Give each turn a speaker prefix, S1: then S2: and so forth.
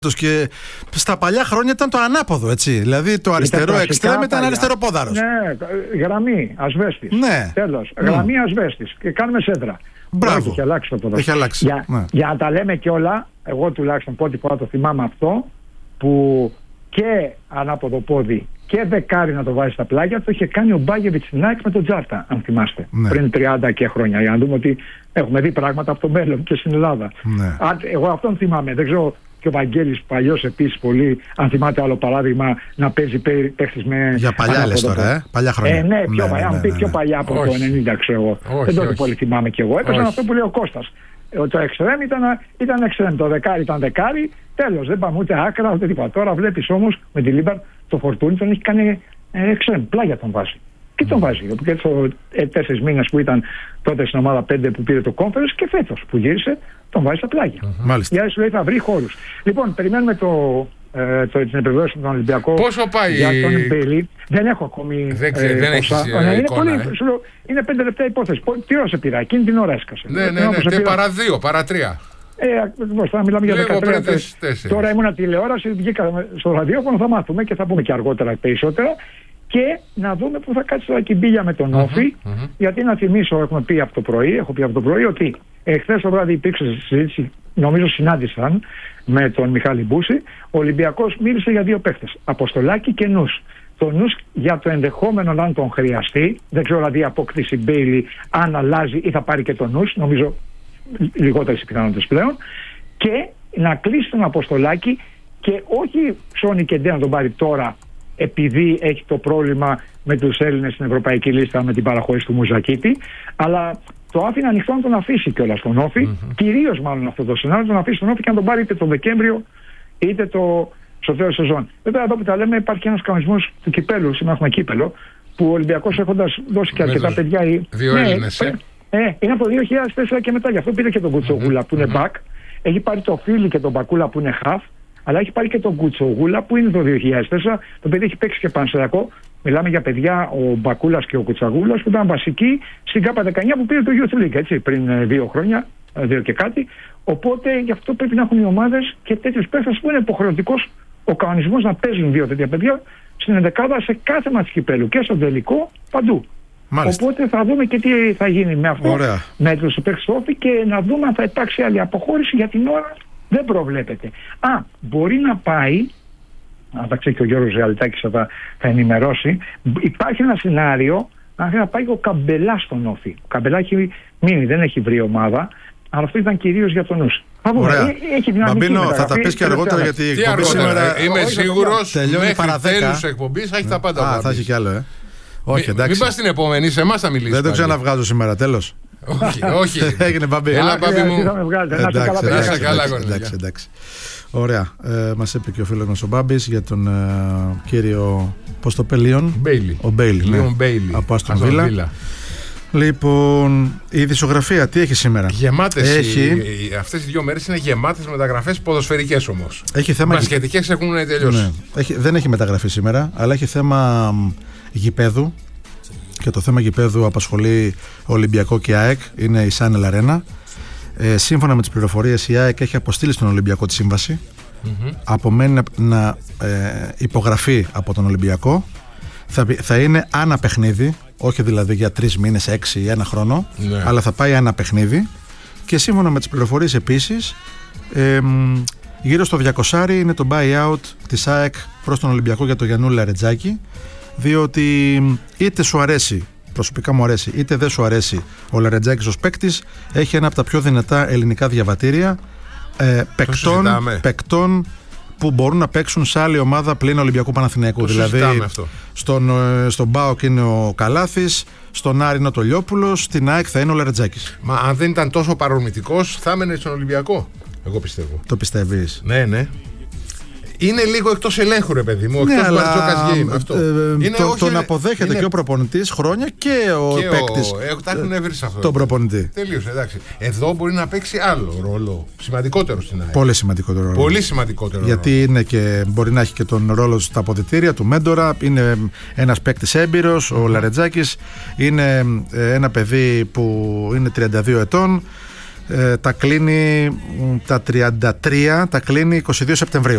S1: Και στα παλιά χρόνια ήταν το ανάποδο, έτσι. Δηλαδή το αριστερό εξτρέμ ήταν αριστεροπόδαρος.
S2: Ναι, γραμμή ασβέστης.
S1: Ναι.
S2: Τέλος. Γραμμή ασβέστης. Και κάνουμε σέντρα.
S1: Μπράβο.
S2: Έχει αλλάξει το ποδόσφαιρο.
S1: Έχει αλλάξει.
S2: Για να τα λέμε κιόλα, εγώ τουλάχιστον πρώτη φορά το θυμάμαι αυτό, που και ανάποδο πόδι και δεκάρι να το βάζει στα πλάγια, το είχε κάνει ο Μπάγεβιτς στην ΑΕΚ με τον Τζάρτα, αν θυμάστε. Ναι. Πριν 30 και χρόνια. Για να δούμε ότι έχουμε δει πράγματα από το μέλλον και στην Ελλάδα.
S1: Ναι.
S2: Εγώ αυτόν θυμάμαι. Δεν ξέρω. Και ο Βαγγέλης παλιός επίσης πολύ, αν θυμάται άλλο παράδειγμα, να παίζει παίχτης με.
S1: Για παλιά λες τώρα, παλιά χρόνια.
S2: Ναι, πιο παλιά. Αν πει πιο παλιά από το 90, ξέρω εγώ. Δεν το πολύ θυμάμαι κι εγώ. Έπαιζαν αυτό που λέει ο Κώστας. Το εξτρέμ ήταν εξτρέμ. Το δεκάρι ήταν δεκάρι. Τέλος. Δεν πάμε ούτε άκρα ούτε τίποτα. Τώρα βλέπεις όμως με τη Λίμπαρ το Φορτούνι τον έχει κάνει εξτρέμ. Πλάγια τον βάζει. Και τον βάζει. Και 4 μήνες που ήταν τότε στην ομάδα 5 που πήρε το Conference και φέτος που γύρισε τον βάζει στα πλάγια.
S1: Μάλιστα.
S2: Για σου λέει θα βρει χώρους. Λοιπόν, περιμένουμε την επιβεβαίωση του Ολυμπιακού.
S3: Πόσο πάει
S2: για τον Μπέιλι. Δεν έχω ακόμη.
S3: Δεν έχεις εικόνα.
S2: Είναι 5 λεπτά υπόθεση. Τι ώρα σε πήρα, εκείνη την ώρα έσκασε.
S3: Ναι, παρά 2, παρά 3.
S2: Ακριβώς, θα μιλάμε για 13. Τώρα ήμουν τηλεόραση, βγήκα στο ραδιόφωνο, θα μάθουμε και θα πούμε και αργότερα περισσότερα. Και να δούμε που θα κάτσει τώρα κυμπίλια με τον Όφη. Γιατί να θυμίσω, έχω πει από το πρωί ότι εχθές το βράδυ υπήρξε συζήτηση, νομίζω συνάντησαν με τον Μιχάλη Μπούση. Ο Ολυμπιακός μίλησε για 2 παίχτες, Αποστολάκη και Νους. Το Νους για το ενδεχόμενο αν τον χρειαστεί, δεν ξέρω δηλαδή απόκτηση Μπέιλι αν αλλάζει ή θα πάρει και τον Νους, νομίζω λιγότερες οι πιθανότητες πλέον. Και να κλείσει τον Αποστολάκη και όχι Σόνι και Ντε να τον πάρει τώρα, επειδή έχει το πρόβλημα με τους Έλληνες στην ευρωπαϊκή λίστα με την παραχώρηση του Μουζακίτη, αλλά το άφηνε ανοιχτό να τον αφήσει κιόλας στον Όφη, κυρίως μάλλον αυτό το σενάριο, τον αφήσει στον Όφη και να τον πάρει είτε τον Δεκέμβριο είτε στο τέλος σεζόν. Βέβαια εδώ που τα λέμε υπάρχει ένας κανονισμός του κυπέλου, σήμερα έχουμε κύπελο, που ο Ολυμπιακός έχοντας δώσει και αρκετά παιδιά.
S3: 2 Έλληνες.
S2: Είναι από το 2004 και μετά, γι' αυτό πήρε και τον Κουτσογούλα που είναι back, έχει πάρει το Φίλι και τον Μπακούλα που είναι half. Αλλά έχει πάρει και τον Κουτσογούλα που είναι το 2004. Το παιδί έχει παίξει και Πανσεραϊκό. Μιλάμε για παιδιά, ο Μπακούλας και ο Κουτσαγούλας που ήταν βασικοί στην ΚΑΠΑ 19 που πήρε το Youth League, έτσι, πριν 2 χρόνια, 2 και κάτι. Οπότε γι' αυτό πρέπει να έχουν οι ομάδες και τέτοιους παίχτες που είναι υποχρεωτικός ο κανονισμός να παίζουν 2 τέτοια παιδιά στην ενδεκάδα σε κάθε μάτς κυπέλου και στον τελικό παντού.
S1: Μάλιστα.
S2: Οπότε θα δούμε και τι θα γίνει με αυτό.
S1: Ωραία.
S2: Με τους παίχτες του Όφη και να δούμε αν θα υπάρξει άλλη αποχώρηση. Για την ώρα δεν προβλέπεται. Μπορεί να πάει, αν τα ξέρει και ο Γιώργος Ζεαλτάκης θα ενημερώσει, υπάρχει ένα σενάριο να πάει ο Καμπελά στον Όφη. Ο Καμπελά έχει μείνει, δεν έχει βρει ομάδα, αλλά αυτό ήταν κυρίως για τον Νους.
S1: Μπαμπίνο, θα τα πεις και αργότερα γιατί η εκπομπή σήμερα.
S3: Είμαι σίγουρος
S1: μέχρι
S3: τέλους εκπομπής θα έχει τα πάντα.
S1: Θα έχει κι άλλο, Όχι, εντάξει.
S3: Μην πας την επόμενη, σε εμάς θα μιλήσεις.
S1: Δεν το ξαναβγάζω σήμερα, τέλος.
S3: Όχι.
S1: Έγινε, Μπαμπή.
S3: Έλα, Μπαμπή μου.
S1: Εντάξει. Ωραία. Μας είπε και ο φίλος μας ο Μπάμπης για τον κύριο. Πώς το είπε, ο Μπέιλι. Από Άστον Βίλα. Λοιπόν, η ειδησιογραφία τι έχει σήμερα?
S3: Γεμάτες. Αυτές οι 2 μέρες είναι γεμάτες μεταγραφές ποδοσφαιρικές όμως.
S1: Έχει θέμα.
S3: Μπασκετικές έχουν τελειώσει.
S1: Δεν έχει μεταγραφή σήμερα, αλλά έχει θέμα γηπέδου. Και το θέμα γηπέδου απασχολεί Ολυμπιακό και ΑΕΚ, είναι η Σάνελ Αρένα. Σύμφωνα με τις πληροφορίες, η ΑΕΚ έχει αποστείλει στον Ολυμπιακό τη σύμβαση. Απομένει να υπογραφεί από τον Ολυμπιακό. Θα είναι ανά παιχνίδι, όχι δηλαδή για 3 μήνες, 6 ή 1 χρόνο, αλλά θα πάει ανά παιχνίδι. Και σύμφωνα με τις πληροφορίες επίσης, γύρω στο 200 είναι το buyout της ΑΕΚ προς τον Ολυμπιακό για τον Γιαννούλη Λαρετζάκη. Διότι είτε σου αρέσει, προσωπικά μου αρέσει, είτε δεν σου αρέσει ο Λαρετζάκης ως παίκτης, έχει ένα από τα πιο δυνατά ελληνικά διαβατήρια παικτών που μπορούν να παίξουν σε άλλη ομάδα πλην Ολυμπιακού Παναθηναϊκού. Δηλαδή στον ΠΑΟΚ είναι ο Καλάθης, στον Άρη είναι ο Τολιόπουλος, στην ΑΕΚ θα είναι ο Λαρετζάκης.
S3: Μα αν δεν ήταν τόσο παρορμητικός θα έμενε στον Ολυμπιακό, εγώ πιστεύω.
S1: Το πιστεύεις?
S3: Ναι. Είναι λίγο εκτός ελέγχου, ρε παιδί μου. Εκτός Μπαρτζόκας game.
S1: Τον αποδέχεται και ο προπονητής χρόνια και ο παίκτης.
S3: Τα έχουν βρει σε αυτό.
S1: Τον προπονητή.
S3: Τελείωσε, εντάξει. Εδώ μπορεί να παίξει άλλο ρόλο. Σημαντικότερο στην ΑΕΚ.
S1: Πολύ σημαντικότερο ρόλο.
S3: Πολύ σημαντικότερο.
S1: Γιατί είναι και, μπορεί να έχει και τον ρόλο στα αποδυτήρια του μέντορα. Είναι ένας παίκτης έμπειρος. Ο Λαρετζάκης είναι ένα παιδί που είναι 32 ετών. Τα κλείνει τα 33, τα κλείνει 22 Σεπτεμβρίου.